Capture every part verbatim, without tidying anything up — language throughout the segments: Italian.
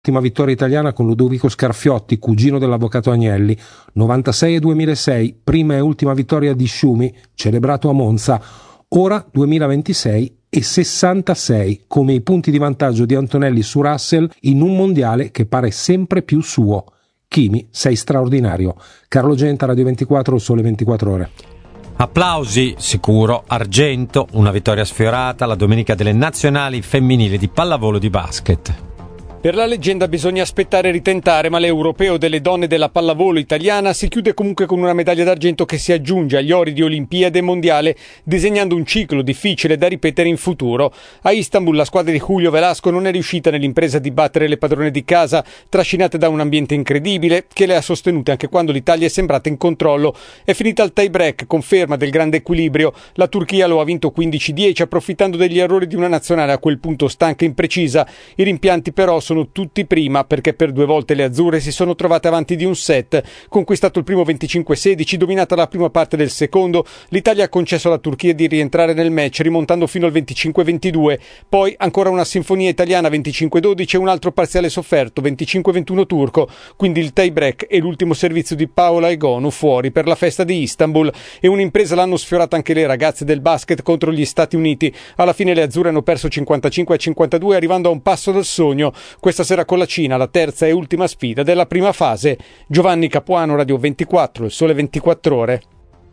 Ultima vittoria italiana con Ludovico Scarfiotti, cugino dell'avvocato Agnelli, novantasei e duemilasei, prima e ultima vittoria di Schumi, celebrato a Monza, ora duemilaventisei e sessantasei, come i punti di vantaggio di Antonelli su Russell in un mondiale che pare sempre più suo. Kimi, sei straordinario. Carlo Genta, Radio ventiquattro, Sole ventiquattro Ore. Applausi, sicuro, argento, una vittoria sfiorata, la domenica delle nazionali femminili di pallavolo di basket. Per la leggenda bisogna aspettare e ritentare, ma l'europeo delle donne della pallavolo italiana si chiude comunque con una medaglia d'argento che si aggiunge agli ori di Olimpiade e Mondiale, disegnando un ciclo difficile da ripetere in futuro. A Istanbul la squadra di Julio Velasco non è riuscita nell'impresa di battere le padrone di casa, trascinate da un ambiente incredibile che le ha sostenute anche quando l'Italia è sembrata in controllo. È finita al tie break, conferma del grande equilibrio. La Turchia lo ha vinto quindici dieci, approfittando degli errori di una nazionale a quel punto stanca e imprecisa. I rimpianti però sono sono tutti prima, perché per due volte le azzurre si sono trovate avanti di un set. Conquistato il primo venticinque sedici, dominata la prima parte del secondo, l'Italia ha concesso alla Turchia di rientrare nel match, rimontando fino al venticinque ventidue. Poi ancora una sinfonia italiana venticinque dodici e un altro parziale sofferto venticinque ventuno turco. Quindi il tie break e l'ultimo servizio di Paola Egonu fuori per la festa di Istanbul. E un'impresa l'hanno sfiorata anche le ragazze del basket contro gli Stati Uniti. Alla fine le azzurre hanno perso cinquantacinque a cinquantadue, arrivando a un passo dal sogno. Questa sera con la Cina, la terza e ultima sfida della prima fase. Giovanni Capuano, Radio ventiquattro, il Sole ventiquattro Ore.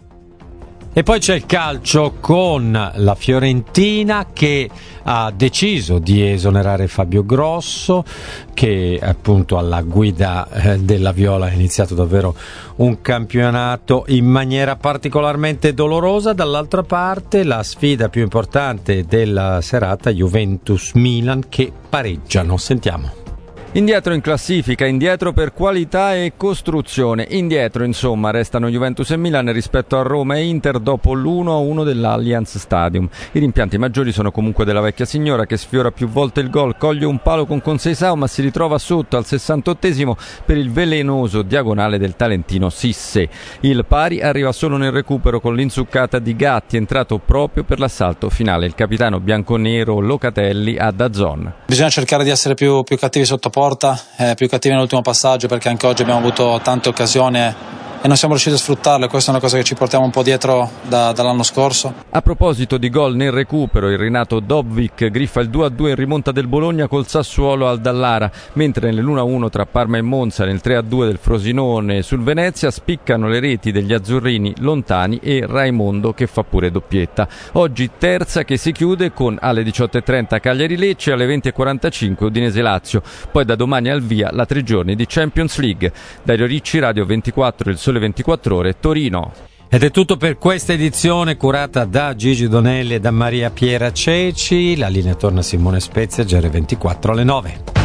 E poi c'è il calcio con la Fiorentina che ha deciso di esonerare Fabio Grosso, che appunto alla guida eh, della Viola ha iniziato davvero un campionato in maniera particolarmente dolorosa. Dall'altra parte la sfida più importante della serata, Juventus-Milan, che pareggiano. Sentiamo. Indietro in classifica, indietro per qualità e costruzione, indietro insomma restano Juventus e Milan rispetto a Roma e Inter dopo l'uno a uno dell'Allianz Stadium. I rimpianti maggiori sono comunque della vecchia signora che sfiora più volte il gol, coglie un palo con Conceição ma si ritrova sotto al sessantottesimo per il velenoso diagonale del talentino Cissé. Il pari arriva solo nel recupero con l'insuccata di Gatti, entrato proprio per l'assalto finale. Il capitano bianconero Locatelli a D A Z N. Bisogna cercare di essere più, più cattivi sotto porta, eh, più cattivi nell'ultimo passaggio, perché anche oggi abbiamo avuto tante occasioni e non siamo riusciti a sfruttarle. Questa è una cosa che ci portiamo un po' dietro da, dall'anno scorso. A proposito di gol nel recupero, il Renato Dobbik griffa il due a due in rimonta del Bologna col Sassuolo al Dallara, mentre nell'uno a uno tra Parma e Monza, nel tre a due del Frosinone sul Venezia, spiccano le reti degli azzurrini Lontani e Raimondo che fa pure doppietta. Oggi terza che si chiude con alle diciotto e trenta Cagliari-Lecce, alle venti e quarantacinque Udinese-Lazio. Poi da domani al via la tre giorni di Champions League. Dario Ricci, Radio ventiquattro, il Sole ventiquattro Ore, Torino. Ed è tutto per questa edizione curata da Gigi Donelli e da Maria Piera Ceci. La linea torna a Simone Spezia, G R ventiquattro alle nove.